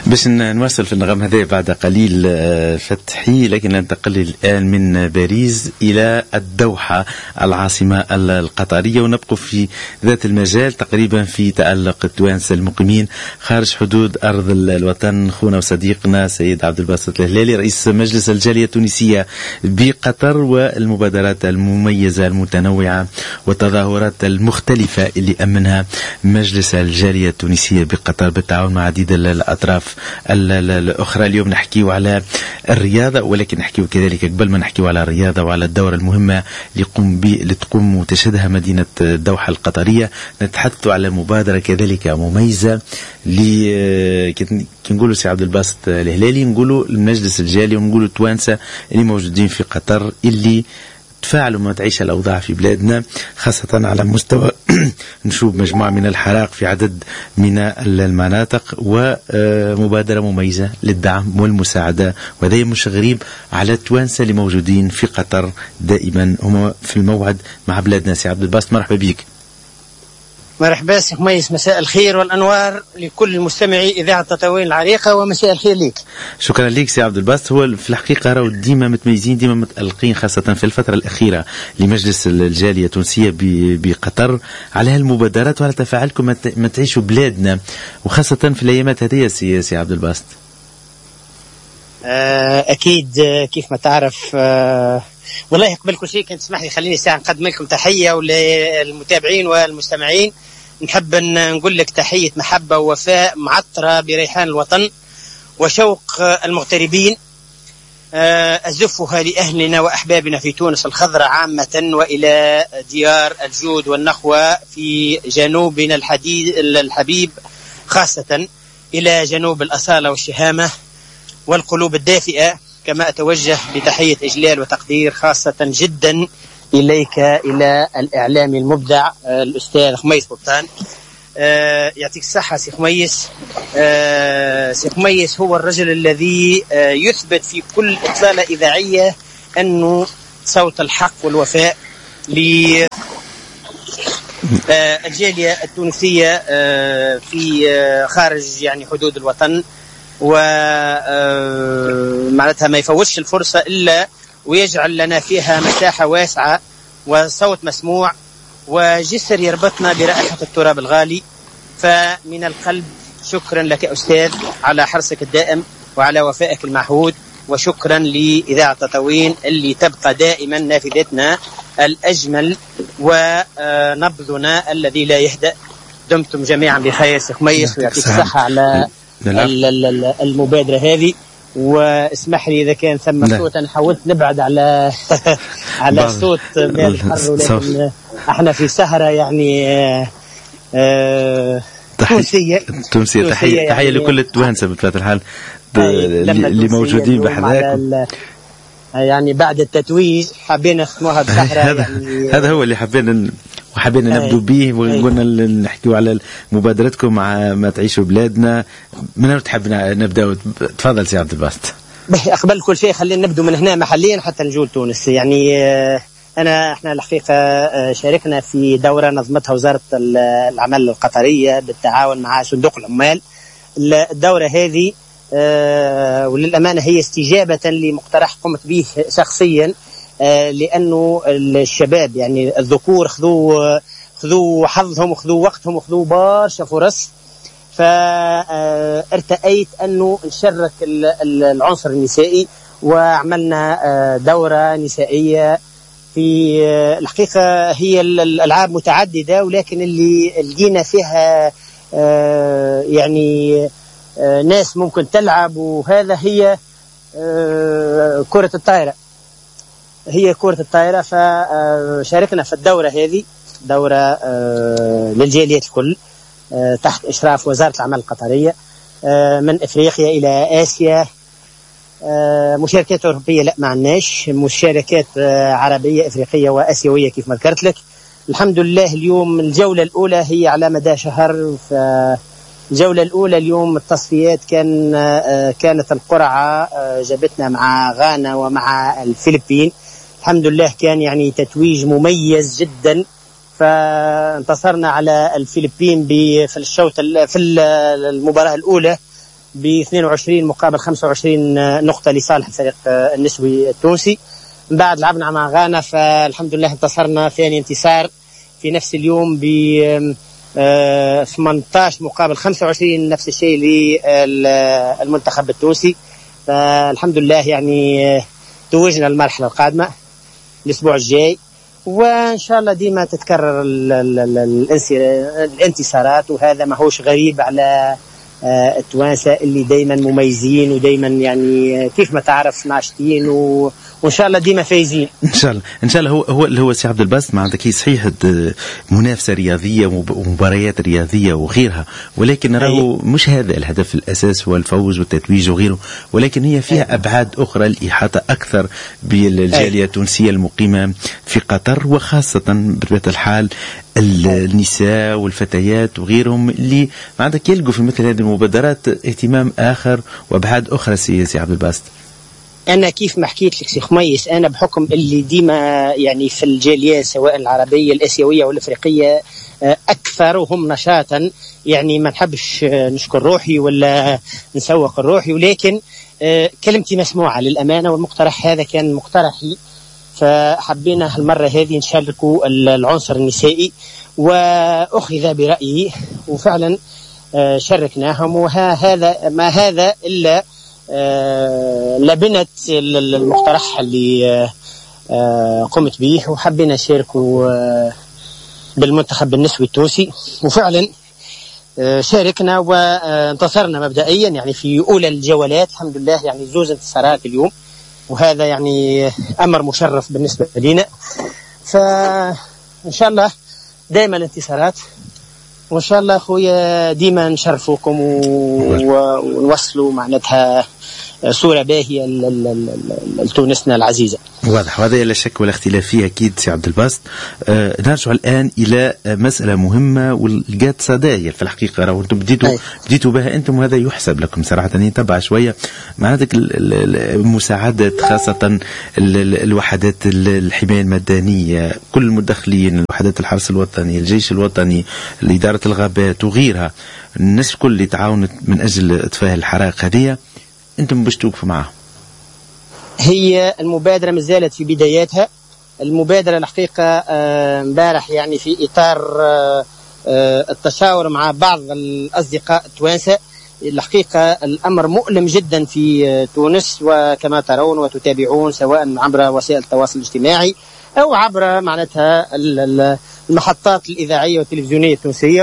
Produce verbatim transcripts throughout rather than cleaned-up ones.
باش نواصل في النغم هذا بعد قليل فتحي، لكن ننتقل الآن من باريس إلى الدوحة العاصمة القطرية، ونبقى في ذات المجال تقريبا في تألق التوانسة المقيمين خارج حدود أرض الوطن. خونا وصديقنا سيد عبد الباسط الهلالي رئيس مجلس الجالية التونسية بقطر، والمبادرات المميزة المتنوعة والتظاهرات المختلفة اللي أمنها مجلس الجالية التونسية بقطر بالتعاون مع عديد الأطراف الأخرى. اليوم نحكيو على الرياضة، ولكن نحكيو كذلك قبل ما نحكيو على الرياضة وعلى الدورة المهمة اللي يقوم اللي تقوم وتشهدها مدينة الدوحة القطرية، نتحدث على مبادرة كذلك مميزة اللي كنقولوا سي عبد الباسط الهلالي، نقولوا المجلس الجالي ونقولوا التوانسة اللي موجودين في قطر اللي تفاعلوا ما تعيش الأوضاع في بلادنا، خاصة على مستوى نشوف مجموعة من الحرائق في عدد من المناطق، ومبادرة مميزة للدعم والمساعدة. وهذا مش غريب على التوانسة اللي موجودين في قطر دائما هم في الموعد مع بلادنا. سي عبد الباسط مرحبا بك. مرحبا سي خميس، مساء الخير والأنوار لكل مستمعي إذاعة تطاوين العريقة، ومساء الخير ليك. شكرا لك سي عبد الباسط. هو في الحقيقة راهو ديما متميزين، ديما متألقين، خاصة في الفترة الأخيرة لمجلس الجالية التونسية بقطر على هالمبادرات وعلى تفاعلكم ما تعيشوا بلادنا، وخاصة في الأيامات هذه سي سي عبد الباسط. أكيد كيف ما تعرف. والله قبل كل شيء كنت تسمح لي خليني ساعة نقدم لكم تحية وللمتابعين والمستمعين. نحب نقول لك تحية محبة ووفاء معطرة بريحان الوطن وشوق المغتربين، أزفها لأهلنا وأحبابنا في تونس الخضراء عامة، وإلى ديار الجود والنخوة في جنوبنا الحديد الحبيب، خاصة إلى جنوب الأصالة والشهامة والقلوب الدافئة. كما أتوجه بتحية إجلال وتقدير خاصة جدا إليك، إلى الإعلامي المبدع الأستاذ خميس بطان. آه يعطيك الصحة سي خميس. آه سي خميس هو الرجل الذي آه يثبت في كل إطلالة إذاعية أنه صوت الحق والوفاء للجالية آه التونسية آه في آه خارج يعني حدود الوطن، ومعناتها ما يفوتش الفرصة إلا ويجعل لنا فيها مساحة واسعة وصوت مسموع وجسر يربطنا برائحة التراب الغالي. فمن القلب شكرا لك أستاذ على حرصك الدائم وعلى وفائك المعهود، وشكرا لإذاعة تطاوين اللي تبقى دائما نافذتنا الأجمل ونبضنا الذي لا يهدأ. دمتم جميعا بخير سي خميس، ويعطيك الصحة على المبادرة هذه. واسمح لي إذا كان ثم صوت، أنا حاولت نبعد على على صوت مال الحر، ولكن احنا في سهرة يعني تونسية تونسية. تحية يعني تحية لكل التوانسة بطبيعة الحال اللي موجودين بحذاك. يعني بعد التتويج حابين نختموها بسهرة. هذا يعني هذا هو اللي حابين وحابين نبدو به، وقلنا نحكيو على مبادرتكم مع ما تعيشوا بلادنا. من أين تحب نبدأ؟ تفضل سي عبد الباسط. أقبل كل شيء خلينا نبدو من هنا محليا حتى نجول تونس. يعني أنا إحنا الحقيقة شاركنا في دورة نظمتها وزارة العمل القطرية بالتعاون مع صندوق العمال. الدورة هذه وللأمانة هي استجابة لمقترح قمت به شخصيا، لأنه الشباب يعني الذكور خذوا خذوا حظهم وخذوا وقتهم وخذوا برشا فرص، فارتأيت أنه نشرك العنصر النسائي، وعملنا دورة نسائية. في الحقيقة هي الألعاب متعددة، ولكن اللي لقينا فيها يعني ناس ممكن تلعب، وهذا هي كرة الطائرة. هي كرة الطائرة. فشاركنا في الدورة هذه، دورة للجاليات الكل تحت إشراف وزارة العمل القطرية، من إفريقيا إلى آسيا. مشاركات أوروبية لا ما عندناش، مشاركات عربية إفريقية وآسيوية كيف ما ذكرت لك. الحمد لله اليوم الجولة الأولى هي على مدى شهر. الجولة الأولى اليوم التصفيات كان كانت القرعة جابتنا مع غانا ومع الفلبين. الحمد لله كان يعني تتويج مميز جدا، فانتصرنا على الفلبين في الشوط في المباراة الأولى ب اثنين وعشرين مقابل خمسة وعشرين نقطة لصالح الفريق النسوي التونسي. من بعد لعبنا مع غانا، فالحمد لله انتصرنا ثاني انتصار في نفس اليوم ب ثمانية عشر مقابل خمسة وعشرين، نفس الشيء للمنتخب التونسي. فالحمد لله يعني توجنا المرحلة القادمة الأسبوع الجاي، وإن شاء الله ديما تتكرر الانتصارات، وهذا ما هوش غريب على التوانسة اللي دايما مميزين ودايما يعني كيف ما تعرف ناشطين، و... وان شاء الله ديما فايزين ان شاء الله. ان شاء الله هو هو اللي هو سي عبد الباسط، ما عندك صحيح منافسه رياضيه ومباريات رياضيه وغيرها، ولكن راهو مش هذا الهدف الاساس هو الفوز والتتويج وغيره، ولكن هي فيها أي. ابعاد اخرى، الاحاطه اكثر بالجاليه التونسيه المقيمه في قطر، وخاصه بطبيعه الحال النساء والفتيات وغيرهم اللي ما عندك يلقوا في مثل هذه المبادرات اهتمام آخر وأبعاد أخرى. سي عبد الباسط، أنا كيف ما حكيت لك سي خميس، أنا بحكم اللي ديما يعني في الجالية سواء العربية الآسيوية والأفريقية أكثرهم نشاطا، يعني ما نحبش نشكر روحي ولا نسوق الروحي، ولكن كلمتي مسموعة للأمانة، والمقترح هذا كان مقترحي، فحبينا المرة هذه نشاركوا العنصر النسائي وأخذ برأيي، وفعلا شاركناهم. وهذا ما هذا إلا لبنة المقترح اللي قمت به، وحبينا نشاركوا بالمنتخب النسوي التونسي، وفعلا شاركنا وانتصرنا مبدئيا يعني في أولى الجولات الحمد لله، يعني زوج انتصارات اليوم، وهذا يعني أمر مشرف بالنسبة لنا. فإن شاء الله دائما انتصارات، وإن شاء الله أخويا ديما نشرفوكم ونوصلوا معناتها صورة باهية لتونسنا العزيزة. واضح، وهذا لا شك ولا اختلاف فيه أكيد سي عبد الباسط. آه نرجع الآن إلى مسألة مهمة ولقات صدايا في الحقيقة، راهو أنتم بديتوا بديتوا بها أنتم، وهذا يحسب لكم صراحة. نتابع شوية معناتك المساعدة، خاصة الوحدات الحماية المدنية، كل المدخلين، الوحدات الحرس الوطني، الجيش الوطني، إدارة الغابات وغيرها، الناس الكل اللي تعاونت من أجل إطفاء الحرائق هذه، أنتم باش توقفوا معها؟ هي المبادرة ما زالت في بداياتها. المبادرة الحقيقة امبارح يعني في إطار التشاور مع بعض الأصدقاء التوانسة، الحقيقة الأمر مؤلم جدا في تونس، وكما ترون وتتابعون سواء عبر وسائل التواصل الاجتماعي أو عبر معناتها المحطات الإذاعية والتلفزيونية التونسية،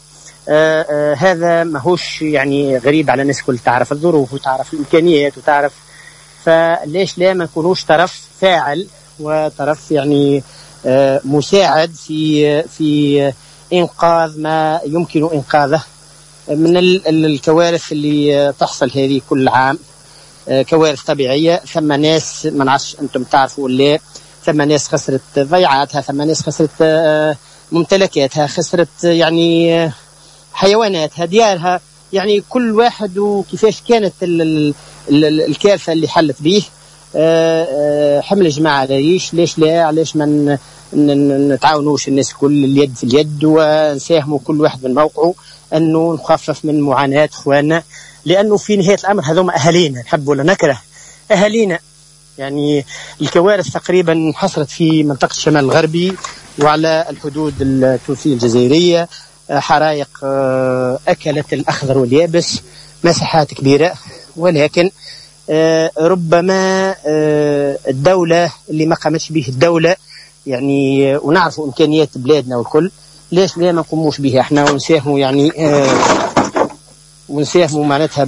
وهذا ماهوش يعني غريب على الناس، كل تعرف الظروف وتعرف الإمكانيات وتعرف، فليش لا ما نكونوش طرف فاعل وطرف يعني مساعد في في إنقاذ ما يمكن إنقاذه من الكوارث اللي تحصل هذه كل عام، كوارث طبيعية. ثم ناس ما نعرفش أنتم تعرفوا ولا، ثم ناس خسرت ضيعاتها، ثم ناس خسرت ممتلكاتها، خسرت يعني حيواناتها، ديارها، يعني كل واحد وكيفاش كانت الكارثة اللي حلت به. حمل جماعة ليش ليش لا علاش ما نتعاونوش الناس كل اليد في اليد، ونساهموا كل واحد من موقعه أنه نخفف من معاناة إخواننا، لأنه في نهاية الأمر هذوما أهالينا، نحب ولا نكره أهالينا. يعني الكوارث تقريبا حصلت في منطقة الشمال الغربي وعلى الحدود التونسية الجزائرية، حرائق أكلت الأخضر واليابس، مساحات كبيرة، ولكن ربما الدولة اللي ما قامتش به الدولة يعني، ونعرفوا إمكانيات بلادنا والكل، ليش لا ما نقوموش بها احنا ونساهموا يعني ونساهموا معناتها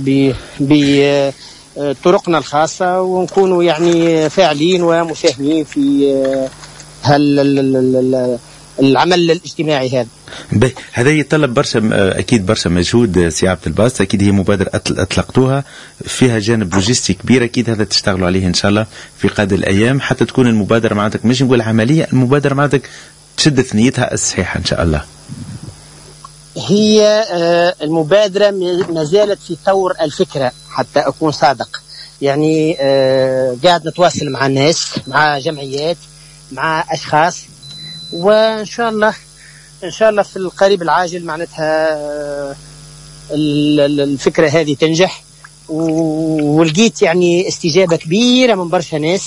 بطرقنا الخاصة، ونكونوا يعني فاعلين ومساهمين في هال العمل الاجتماعي هذا. به هذا يتطلب برشا اكيد برشا مجهود سي عبد الباسط، اكيد هي مبادره اطلقتوها فيها جانب لوجستي كبير، اكيد هذا تشتغلوا عليه ان شاء الله في قادم الايام حتى تكون المبادره معناتك مش نقول عمليه، المبادره معناتك تشد ثنيتها الصحيحه ان شاء الله. هي المبادره ما زالت في طور الفكره حتى اكون صادق، يعني قاعد نتواصل مع الناس، مع جمعيات، مع اشخاص، وان شاء الله ان شاء الله في القريب العاجل معناتها الفكرة هذه تنجح، ولقيت يعني استجابة كبيرة من برشا ناس،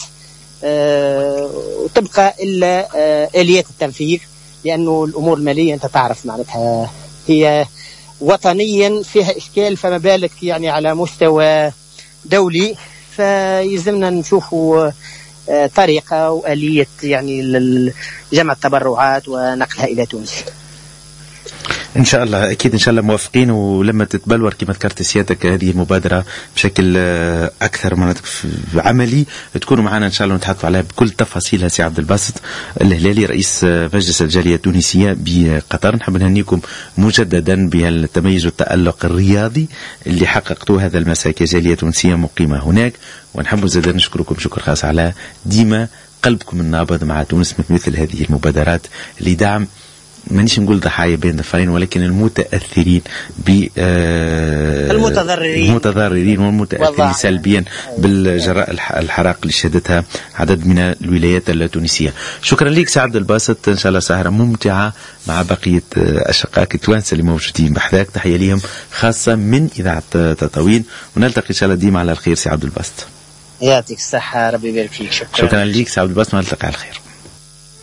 وتبقى إلا آليات التنفيذ، لأنه الأمور المالية أنت تعرف معناتها هي وطنيا فيها إشكال، فما بالك يعني على مستوى دولي، فيلزمنا نشوفوا طريقة وآلية يعني جمع التبرعات ونقلها إلى تونس. ان شاء الله اكيد ان شاء الله موافقين، ولما تتبلور كما ذكرت سيادتك هذه المبادره بشكل اكثر معناتها عملي تكونوا معنا ان شاء الله ونتحدثوا عليها بكل تفاصيلها. سي عبد الباسط الهلالي رئيس مجلس الجاليه التونسيه بقطر، نحب نهنيكم مجددا بهالتميز والتالق الرياضي اللي حققتوه هذا المساء كجاليه تونسيه مقيمه هناك، ونحب زاد نشكركم شكر خاص على ديما قلبكم النابض مع تونس مثل هذه المبادرات لدعم مانيش نقول ضحايا بين الضفرين، ولكن المتأثرين ب المتضررين المتضررين والمتأثرين سلبيا بالجراء الحرائق اللي شهدتها عدد من الولايات التونسية. شكرا لك سي عبد الباسط، ان شاء الله سهرة ممتعة مع بقية أشقائك التوانسة اللي موجودين بحذاك، تحية لهم خاصة من إذاعة تطاوين، ونلتقي ان شاء الله ديما على الخير. سي عبد الباسط يعطيك الصحة، ربي يبارك فيك. شكرا شكرا لك سي عبد الباسط، ونلتقي على الخير.